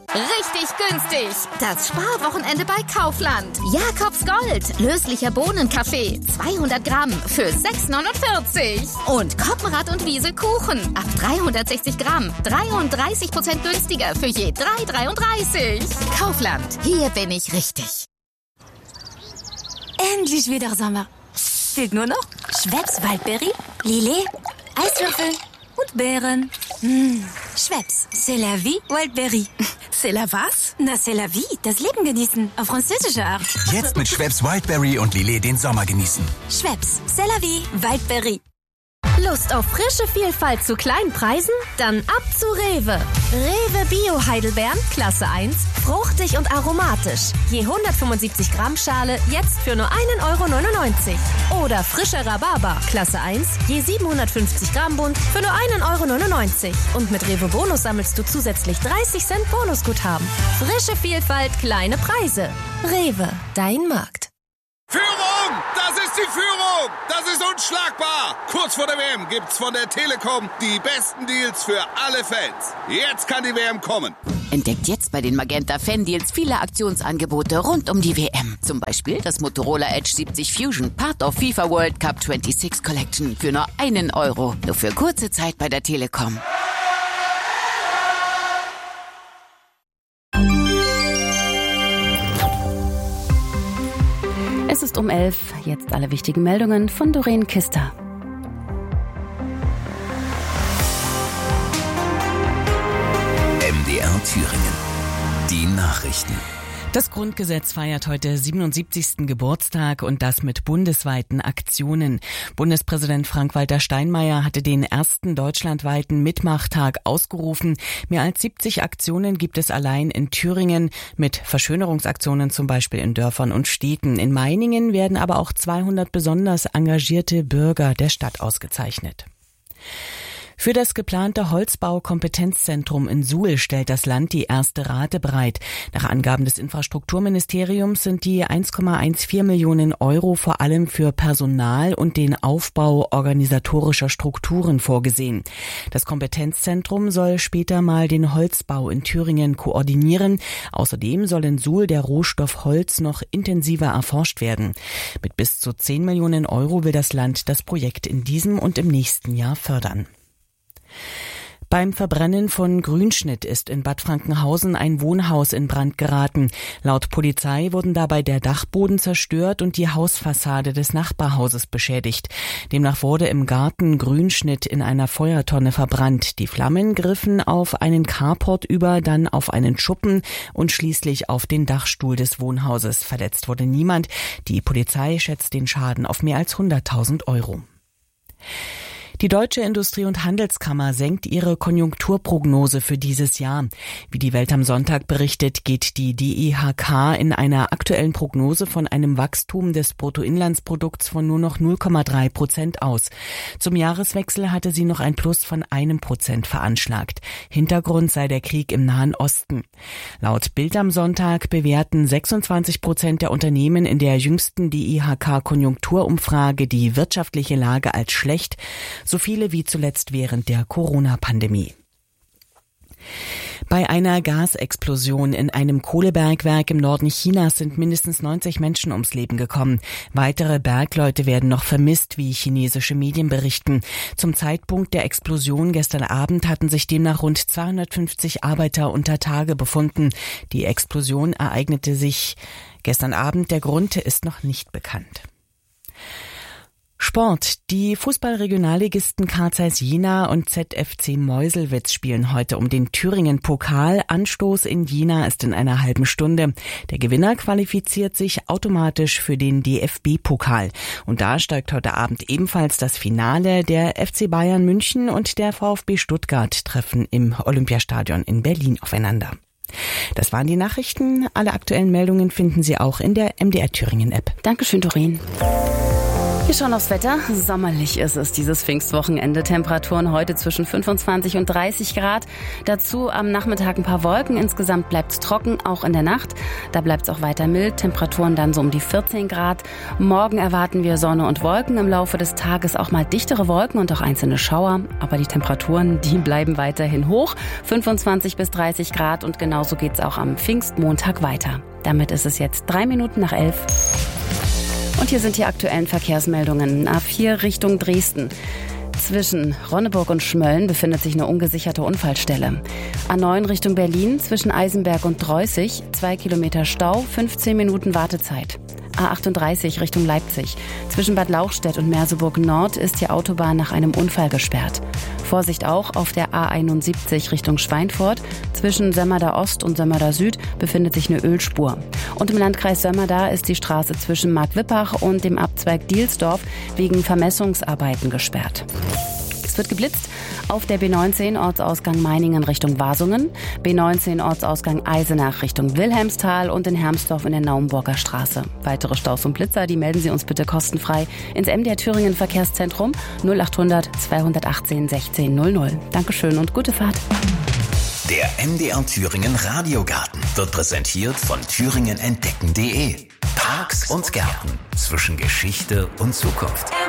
Richtig günstig. Das Sparwochenende bei Kaufland. Jakobs Gold. Löslicher Bohnenkaffee. 200 Gramm für 6,49. Und Koppenrad und Wiese Kuchen. Ab 360 Gramm. 33% günstiger für je 3,33. Kaufland. Hier bin ich richtig. Endlich wieder Sommer. Fehlt nur noch Schweppes Waldbeere, Lillet, Eiswürfel und Beeren. Schweppes, c'est la vie, Wildberry. C'est la was? Na, c'est la vie, das Leben genießen, auf französische Art. Jetzt mit Schweppes Wildberry und Lillet den Sommer genießen. Schweppes, c'est la vie, Wildberry. Lust auf frische Vielfalt zu kleinen Preisen? Dann ab zu Rewe. Rewe Bio Heidelbeeren, Klasse 1, fruchtig und aromatisch. Je 175 Gramm Schale, jetzt für nur 1,99 €. Oder frischer Rhabarber, Klasse 1, je 750 Gramm Bund, für nur 1,99 €. Und mit Rewe Bonus sammelst du zusätzlich 30 Cent Bonusguthaben. Frische Vielfalt, kleine Preise. Rewe, dein Markt. Führung! Das ist die Führung! Das ist unschlagbar! Kurz vor der WM gibt's von der Telekom die besten Deals für alle Fans. Jetzt kann die WM kommen. Entdeckt jetzt bei den Magenta Fan Deals viele Aktionsangebote rund um die WM. Zum Beispiel das Motorola Edge 70 Fusion, Part of FIFA World Cup 26 Collection für nur 1 €. Nur für kurze Zeit bei der Telekom. Es ist um 11, jetzt alle wichtigen Meldungen von Doreen Kister. MDR Thüringen. Die Nachrichten. Das Grundgesetz feiert heute 77. Geburtstag und das mit bundesweiten Aktionen. Bundespräsident Frank-Walter Steinmeier hatte den ersten deutschlandweiten Mitmachtag ausgerufen. Mehr als 70 Aktionen gibt es allein in Thüringen, mit Verschönerungsaktionen zum Beispiel in Dörfern und Städten. In Meiningen werden aber auch 200 besonders engagierte Bürger der Stadt ausgezeichnet. Für das geplante Holzbau-Kompetenzzentrum in Suhl stellt das Land die erste Rate bereit. Nach Angaben des Infrastrukturministeriums sind die 1,14 Millionen € vor allem für Personal und den Aufbau organisatorischer Strukturen vorgesehen. Das Kompetenzzentrum soll später mal den Holzbau in Thüringen koordinieren. Außerdem soll in Suhl der Rohstoff Holz noch intensiver erforscht werden. Mit bis zu 10 Millionen € will das Land das Projekt in diesem und im nächsten Jahr fördern. Beim Verbrennen von Grünschnitt ist in Bad Frankenhausen ein Wohnhaus in Brand geraten. Laut Polizei wurden dabei der Dachboden zerstört und die Hausfassade des Nachbarhauses beschädigt. Demnach wurde im Garten Grünschnitt in einer Feuertonne verbrannt. Die Flammen griffen auf einen Carport über, dann auf einen Schuppen und schließlich auf den Dachstuhl des Wohnhauses. Verletzt wurde niemand. Die Polizei schätzt den Schaden auf mehr als 100.000 €. Die Deutsche Industrie- und Handelskammer senkt ihre Konjunkturprognose für dieses Jahr. Wie die Welt am Sonntag berichtet, geht die DIHK in einer aktuellen Prognose von einem Wachstum des Bruttoinlandsprodukts von nur noch 0,3% aus. Zum Jahreswechsel hatte sie noch ein Plus von 1% veranschlagt. Hintergrund sei der Krieg im Nahen Osten. Laut Bild am Sonntag bewerten 26% der Unternehmen in der jüngsten DIHK-Konjunkturumfrage die wirtschaftliche Lage als schlecht, so viele wie zuletzt während der Corona-Pandemie. Bei einer Gasexplosion in einem Kohlebergwerk im Norden Chinas sind mindestens 90 Menschen ums Leben gekommen. Weitere Bergleute werden noch vermisst, wie chinesische Medien berichten. Zum Zeitpunkt der Explosion gestern Abend hatten sich demnach rund 250 Arbeiter unter Tage befunden. Die Explosion ereignete sich gestern Abend. Der Grund ist noch nicht bekannt. Die Fußballregionalligisten Carl Zeiss Jena und ZFC Meuselwitz spielen heute um den Thüringen-Pokal. Anstoß in Jena ist in einer halben Stunde. Der Gewinner qualifiziert sich automatisch für den DFB-Pokal. Und da steigt heute Abend ebenfalls das Finale. Der FC Bayern München und der VfB Stuttgart treffen im Olympiastadion in Berlin aufeinander. Das waren die Nachrichten. Alle aktuellen Meldungen finden Sie auch in der MDR Thüringen App. Dankeschön, Doreen. Wir schauen aufs Wetter. Sommerlich ist es dieses Pfingstwochenende. Temperaturen heute zwischen 25 und 30 Grad. Dazu am Nachmittag ein paar Wolken. Insgesamt bleibt es trocken, auch in der Nacht. Da bleibt es auch weiter mild. Temperaturen dann so um die 14 Grad. Morgen erwarten wir Sonne und Wolken. Im Laufe des Tages auch mal dichtere Wolken und auch einzelne Schauer. Aber die Temperaturen, die bleiben weiterhin hoch. 25 bis 30 Grad und genauso geht's auch am Pfingstmontag weiter. Damit ist es jetzt 3 Minuten nach 11. Und hier sind die aktuellen Verkehrsmeldungen. A4 Richtung Dresden. Zwischen Ronneburg und Schmölln befindet sich eine ungesicherte Unfallstelle. A9 Richtung Berlin zwischen Eisenberg und Dreußig. 2 Kilometer Stau, 15 Minuten Wartezeit. A38 Richtung Leipzig. Zwischen Bad Lauchstädt und Merseburg Nord ist die Autobahn nach einem Unfall gesperrt. Vorsicht auch auf der A71 Richtung Schweinfurt. Zwischen Sömmerda Ost und Sömmerda Süd befindet sich eine Ölspur. Und im Landkreis Sömmerda ist die Straße zwischen Marktwippach und dem Abzweig Dielsdorf wegen Vermessungsarbeiten gesperrt. Es wird geblitzt auf der B19 Ortsausgang Meiningen Richtung Wasungen, B19 Ortsausgang Eisenach Richtung Wilhelmsthal und in Hermsdorf in der Naumburger Straße. Weitere Staus und Blitzer, die melden Sie uns bitte kostenfrei ins MDR Thüringen Verkehrszentrum 0800 218 16 00. Dankeschön und gute Fahrt. Der MDR Thüringen Radiogarten wird präsentiert von thüringenentdecken.de. Parks und Gärten zwischen Geschichte und Zukunft.